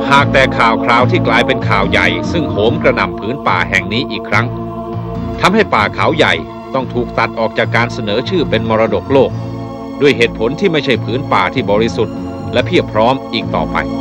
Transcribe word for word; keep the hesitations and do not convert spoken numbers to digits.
หากแต่ข่าวคราวที่กลายเป็นข่าวใหญ่ซึ่งโหมกระหน่ำผืนป่าแห่งนี้อีกครั้งทำให้ป่าเขาใหญ่ต้องถูกตัดออกจากการเสนอชื่อเป็นมรดกโลกด้วยเหตุผลที่ไม่ใช่ผืนป่าที่บริสุทธิ์และเพียบพร้อมอีกต่อไป